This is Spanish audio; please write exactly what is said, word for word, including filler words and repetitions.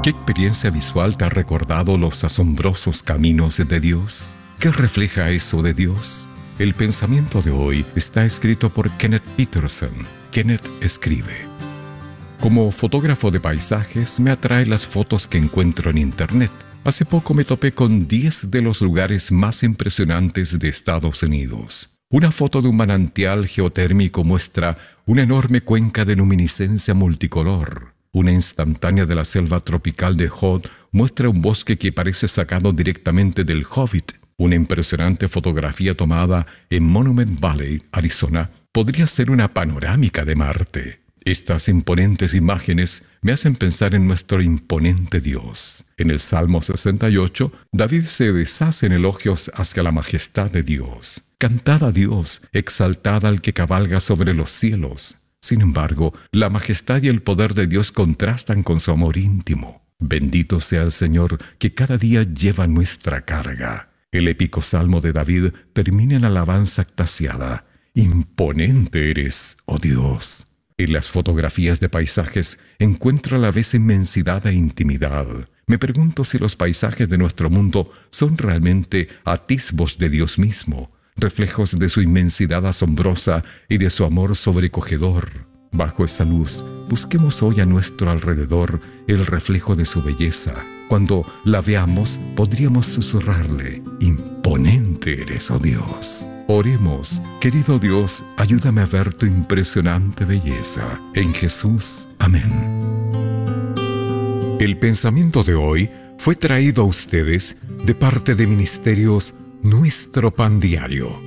¿Qué experiencia visual te ha recordado los asombrosos caminos de Dios? ¿Qué refleja eso de Dios? El pensamiento de hoy está escrito por Kenneth Peterson. Kenneth escribe: como fotógrafo de paisajes, me atrae las fotos que encuentro en Internet. Hace poco me topé con diez de los lugares más impresionantes de Estados Unidos. Una foto de un manantial geotérmico muestra una enorme cuenca de luminiscencia multicolor. Una instantánea de la selva tropical de Hod muestra un bosque que parece sacado directamente del Hobbit. Una impresionante fotografía tomada en Monument Valley, Arizona, podría ser una panorámica de Marte. Estas imponentes imágenes me hacen pensar en nuestro imponente Dios. En el Salmo sesenta y ocho, David se deshace en elogios hacia la majestad de Dios. Cantad a Dios, exaltad al que cabalga sobre los cielos. Sin embargo, la majestad y el poder de Dios contrastan con su amor íntimo. Bendito sea el Señor que cada día lleva nuestra carga. El épico Salmo de David termina en alabanza extasiada. Imponente eres, oh Dios. En las fotografías de paisajes encuentro a la vez inmensidad e intimidad. Me pregunto si los paisajes de nuestro mundo son realmente atisbos de Dios mismo, reflejos de su inmensidad asombrosa y de su amor sobrecogedor. Bajo esa luz, busquemos hoy a nuestro alrededor el reflejo de su belleza. Cuando la veamos, podríamos susurrarle: imponente eres, oh Dios. Oremos: querido Dios, ayúdame a ver tu impresionante belleza. En Jesús, amén. El pensamiento de hoy fue traído a ustedes de parte de Ministerios Nuestro Pan Diario.